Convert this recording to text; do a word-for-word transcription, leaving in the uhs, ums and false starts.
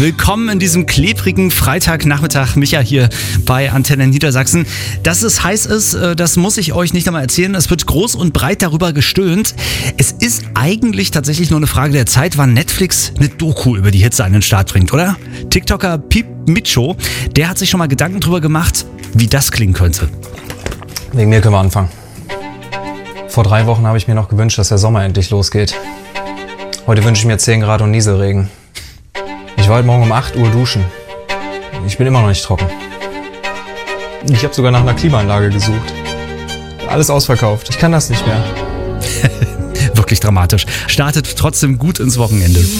Willkommen in diesem klebrigen Freitagnachmittag. Micha hier bei Antenne Niedersachsen. Dass es heiß ist, das muss ich euch nicht einmal erzählen. Es wird groß und breit darüber gestöhnt. Es ist eigentlich tatsächlich nur eine Frage der Zeit, wann Netflix eine Doku über die Hitze an den Start bringt, oder? TikToker Piep Micho, der hat sich schon mal Gedanken drüber gemacht, wie das klingen könnte. Wegen mir können wir anfangen. Vor drei Wochen habe ich mir noch gewünscht, dass der Sommer endlich losgeht. Heute wünsche ich mir zehn Grad und Nieselregen. Ich war heute Morgen um acht Uhr duschen. Ich bin immer noch nicht trocken. Ich habe sogar nach einer Klimaanlage gesucht. Alles ausverkauft. Ich kann das nicht mehr. Wirklich dramatisch. Startet trotzdem gut ins Wochenende.